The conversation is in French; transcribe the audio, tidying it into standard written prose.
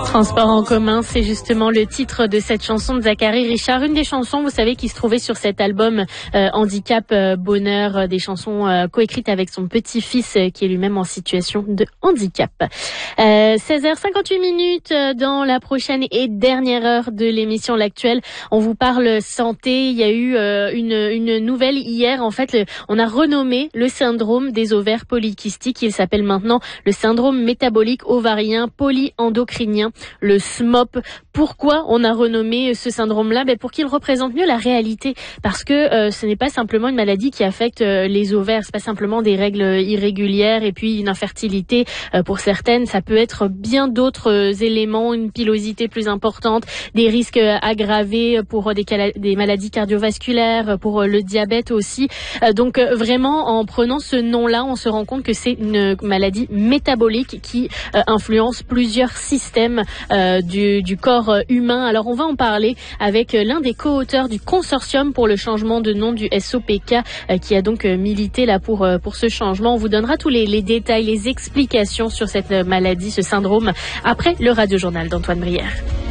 Transport en commun, c'est justement le titre de cette chanson de Zachary Richard. Une des chansons, vous savez, qui se trouvait sur cet album Handicap Bonheur, des chansons coécrites avec son petit-fils qui est lui-même en situation de handicap. 16h58 minutes dans la prochaine et dernière heure de l'émission L'Actuel. On vous parle santé. Il y a eu une nouvelle hier. En fait, on a renommé le syndrome des ovaires polykystiques. Il s'appelle maintenant le syndrome métabolique ovarien polyendocrinien, le SMOP. Pourquoi on a renommé ce syndrome-là? Pour qu'il représente mieux la réalité, parce que ce n'est pas simplement une maladie qui affecte les ovaires, c'est pas simplement des règles irrégulières et puis une infertilité pour certaines, ça peut être bien d'autres éléments, une pilosité plus importante, des risques aggravés pour des maladies cardiovasculaires, pour le diabète aussi. Donc vraiment, en prenant ce nom-là, on se rend compte que c'est une maladie métabolique qui influence plusieurs systèmes du corps humain. Alors on va en parler avec l'un des co-auteurs du consortium pour le changement de nom du SOPK qui a donc milité là pour ce changement. On vous donnera tous les détails, les explications sur cette maladie, ce syndrome, après le radiojournal d'Antoine Brière.